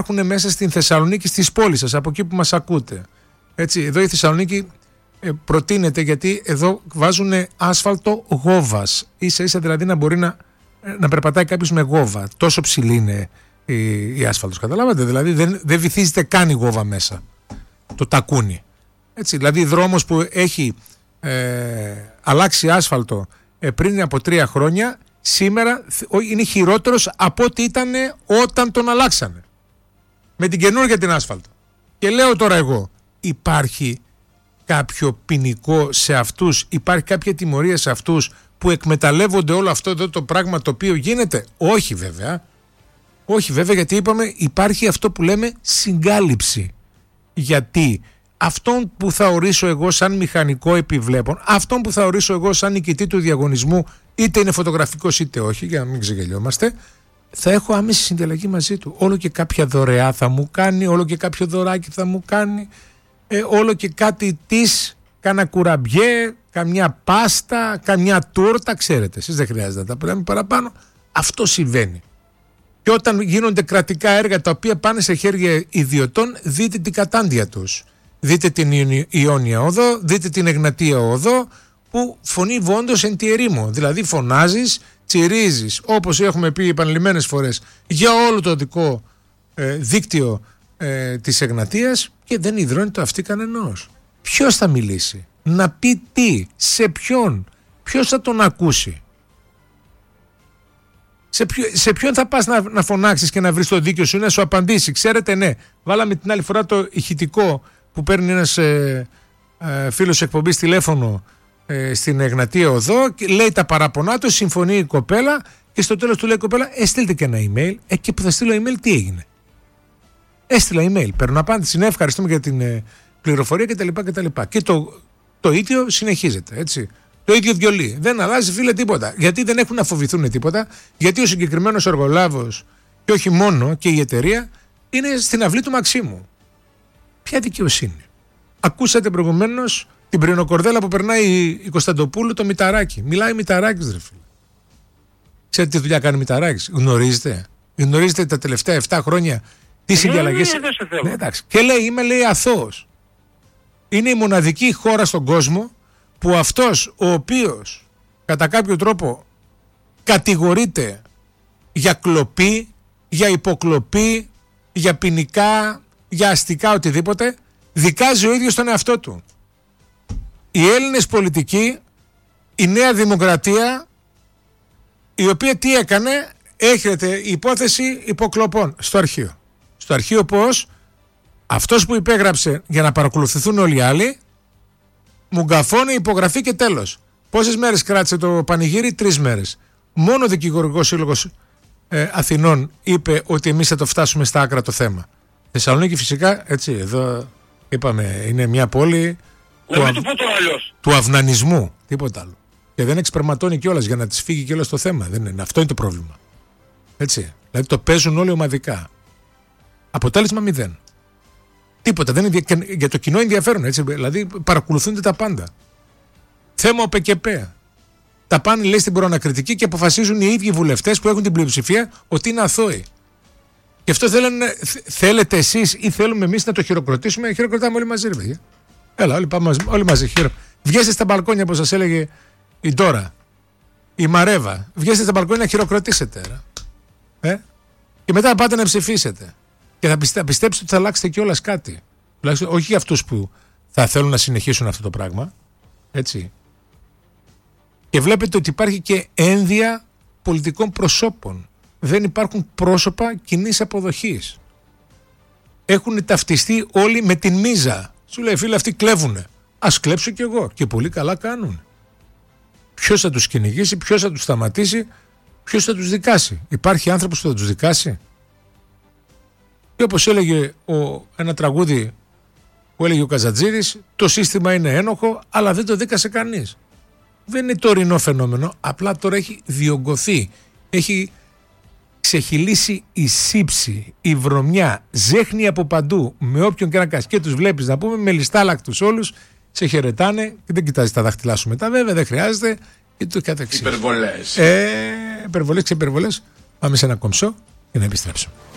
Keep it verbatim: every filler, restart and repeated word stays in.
υπάρχουν μέσα στην Θεσσαλονίκη, στις πόλεις σας, από εκεί που μας ακούτε. Έτσι, εδώ η Θεσσαλονίκη ε, προτείνεται, γιατί εδώ βάζουν άσφαλτο γόβας. Ίσα ίσα δηλαδή να μπορεί να, να περπατάει κάποιος με γόβα. Τόσο ψηλή είναι η, η άσφαλτος, καταλάβατε. Δηλαδή δεν, δεν βυθίζεται καν η γόβα μέσα. Το τακούνι. Έτσι, δηλαδή δρόμος που έχει ε, αλλάξει άσφαλτο ε, πριν από τρία χρόνια, σήμερα είναι χειρότερος από ό,τι ήταν όταν τον αλλάξανε. Με την καινούργια την άσφαλτο. Και λέω τώρα εγώ, υπάρχει κάποιο ποινικό σε αυτούς, υπάρχει κάποια τιμωρία σε αυτούς που εκμεταλλεύονται όλο αυτό εδώ το πράγμα το οποίο γίνεται? Όχι βέβαια. Όχι βέβαια, γιατί είπαμε υπάρχει αυτό που λέμε συγκάλυψη. Γιατί αυτόν που θα ορίσω εγώ σαν μηχανικό επιβλέπων, αυτόν που θα ορίσω εγώ σαν νικητή του διαγωνισμού, είτε είναι φωτογραφικός είτε όχι, για να μην ξεγελιόμαστε, θα έχω άμεση συνδιαλλαγή μαζί του. Όλο και κάποια δωρεά θα μου κάνει, όλο και κάποιο δωράκι θα μου κάνει, ε, όλο και κάτι της, κάνα κουραμπιέ, καμιά πάστα, καμιά τούρτα, ξέρετε, εσείς δεν χρειάζεται να τα πούμε παραπάνω. Αυτό συμβαίνει. Και όταν γίνονται κρατικά έργα τα οποία πάνε σε χέρια ιδιωτών, δείτε την κατάντια τους. Δείτε την Ιόνια Οδό, δείτε την Εγνατία Οδό, που φωνή βόντος εν τη ερήμο. Δηλαδή φωνάζεις, τσιρίζεις, όπως έχουμε πει επανειλημμένες φορές, για όλο το δικό ε, δίκτυο ε, της Εγνατίας, και δεν υδρώνει το αυτί κανενός. Ποιος θα μιλήσει, να πει τι, σε ποιον, ποιος θα τον ακούσει? Σε, ποιο, σε ποιον θα πας να, να φωνάξεις και να βρεις το δίκιο σου, να σου απαντήσει? Ξέρετε, ναι, βάλαμε την άλλη φορά το ηχητικό που παίρνει ένας ε, ε, φίλος εκπομπής τηλέφωνο ε, στην Εγνατία Οδό και λέει τα παραπονά του, συμφωνεί η κοπέλα και στο τέλος του λέει η κοπέλα, ε, στείλτε και ένα email. Ε, και που θα στείλω email, τι έγινε? Έστειλα email, παίρνω απάντηση, ναι, ευχαριστούμε για την ε, πληροφορία κτλ. κτλ. Και το, το ίδιο συνεχίζεται, έτσι. Το ίδιο βιολί. Δεν αλλάζει, φίλε, τίποτα. Γιατί δεν έχουν να φοβηθούν τίποτα, γιατί ο συγκεκριμένος εργολάβος, και όχι μόνο, και η εταιρεία, είναι στην αυλή του Μαξίμου. Ποια δικαιοσύνη? Ακούσατε προηγουμένως την Πρινοκορδέλα που περνάει η Κωνσταντοπούλου, το Μηταράκι. Μιλάει Μηταράκης, ρε φίλε. Ξέρετε τι δουλειά κάνει Μηταράκης? Γνωρίζετε? Γνωρίζετε τα τελευταία επτά χρόνια τι συνδιαλλαγές? Ναι, εντάξει. Και λέει, είμαι, λέει, αθώος. Είναι η μοναδική χώρα στον κόσμο που αυτός ο οποίος κατά κάποιο τρόπο κατηγορείται για κλοπή, για υποκλοπή, για ποινικά, για αστικά, οτιδήποτε, δικάζει ο ίδιος τον εαυτό του. Οι Έλληνες πολιτικοί, η Νέα Δημοκρατία, η οποία τι έκανε? Έχετε υπόθεση υποκλοπών στο αρχείο. Στο αρχείο πώς? Αυτός που υπέγραψε για να παρακολουθηθούν όλοι οι άλλοι, μουγκαφώνει, υπογραφή και τέλος. Πόσες μέρες κράτησε το πανηγύρι? Τρεις μέρες. Μόνο ο Δικηγορικός Σύλλογος ε, Αθηνών είπε ότι εμείς θα το φτάσουμε στα άκρα το θέμα. Θεσσαλονίκη φυσικά, έτσι, εδώ είπαμε, είναι μια πόλη του, αυ... του αυνανισμού, τίποτα άλλο. Και δεν εξπερματώνει κιόλας για να της φύγει κιόλας το θέμα. Δεν είναι. Αυτό είναι το πρόβλημα. Έτσι. Δηλαδή το παίζουν όλοι ομαδικά. Αποτέλεσμα μηδέν. Τίποτα. Δεν είναι για το κοινό ενδιαφέρον. Έτσι. Δηλαδή παρακολουθούνται τα πάντα. Θέμα ΟΠΕΚΕΠΕ. Τα πάνε, λέει, στην προανακριτική και αποφασίζουν οι ίδιοι βουλευτές που έχουν την πλειοψηφία ότι είναι αθώοι. Γι' αυτό θέλετε, θέλετε εσείς ή θέλουμε εμείς να το χειροκροτήσουμε? Χειροκροτάμε όλοι μαζί, ρε παιδιά. Έλα, όλοι, πάμε, όλοι μαζί. Χειρο... Βγαίνετε στα μπαλκόνια, όπως σας έλεγε η Ντόρα, η Μαρέβα. Βγαίνετε στα μπαλκόνια να χειροκροτήσετε. Ε? Και μετά πάτε να ψηφίσετε. Και θα πιστε, πιστέψετε ότι θα αλλάξετε κιόλας κάτι. Όχι για αυτούς που θα θέλουν να συνεχίσουν αυτό το πράγμα. Έτσι. Και βλέπετε ότι υπάρχει και ένδια πολιτικών προσώπων. Δεν υπάρχουν πρόσωπα κοινής αποδοχής. Έχουν ταυτιστεί όλοι με την μίζα. Σου λέει, φίλε, αυτοί κλέβουνε. Ας κλέψω κι εγώ. Και πολύ καλά κάνουν. Ποιος θα τους κυνηγήσει, ποιος θα τους σταματήσει, ποιος θα τους δικάσει? Υπάρχει άνθρωπος που θα τους δικάσει? Και όπως έλεγε ο, ένα τραγούδι που έλεγε ο Καζατζήρης, το σύστημα είναι ένοχο, αλλά δεν το δίκασε κανείς. Δεν είναι τωρινό φαινόμενο, απλά τώρα έχει διωγγωθεί. Έχει ξεχυλήσει η σύψη, η βρωμιά, ζέχνει από παντού, με όποιον και να κάσει. Και τους βλέπεις, να πούμε, με λιστάλακτους όλους, σε χαιρετάνε και δεν κοιτάζεις τα δάχτυλά σου μετά, βέβαια, δεν χρειάζεται. Και το καταξύ. Υπερβολές. Ε, υπερβολές και υπερβολές. Πάμε σε ένα κομψό και να επιστρέψουμε.